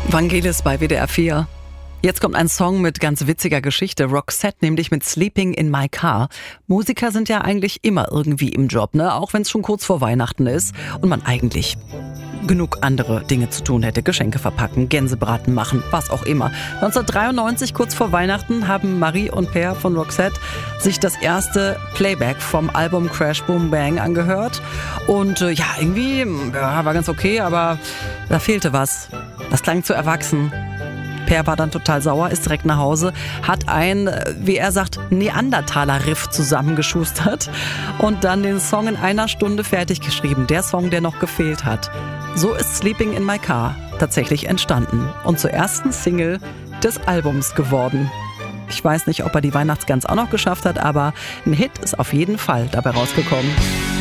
Vangelis bei WDR 4. Jetzt kommt ein Song mit ganz witziger Geschichte. Roxette, nämlich mit Sleeping in My Car. Musiker sind ja eigentlich immer irgendwie im Job, ne? Auch wenn es schon kurz vor Weihnachten ist und man eigentlich genug andere Dinge zu tun hätte. Geschenke verpacken, Gänsebraten machen, was auch immer. 1993, kurz vor Weihnachten, haben Marie und Per von Roxette sich das erste Playback vom Album Crash Boom Bang angehört. Und irgendwie war ganz okay, aber da fehlte was. Das klang zu erwachsen. Per war dann total sauer, ist direkt nach Hause, hat ein, wie er sagt, Neandertaler-Riff zusammengeschustert und dann den Song in einer Stunde fertig geschrieben. Der Song, der noch gefehlt hat. So ist Sleeping in My Car tatsächlich entstanden und zur ersten Single des Albums geworden. Ich weiß nicht, ob er die Weihnachtsgans auch noch geschafft hat, aber ein Hit ist auf jeden Fall dabei rausgekommen.